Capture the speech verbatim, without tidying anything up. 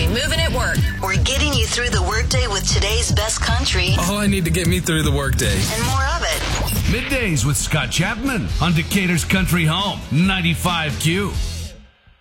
morning, moving at work. We're getting you through the workday with today's best country. All I need to get me through the workday. And more of it. Middays with Scott Chapman on Decatur's Country Home, ninety-five Q.